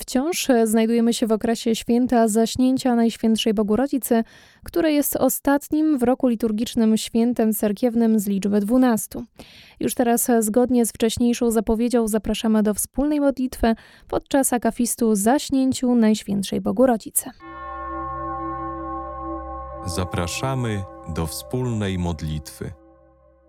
Wciąż znajdujemy się w okresie święta Zaśnięcia Najświętszej Bogorodzicy, które jest ostatnim w roku liturgicznym świętem cerkiewnym z liczby 12. Już teraz zgodnie z wcześniejszą zapowiedzią zapraszamy do wspólnej modlitwy podczas akafistu Zaśnięciu Najświętszej Bogorodzicy. Zapraszamy do wspólnej modlitwy.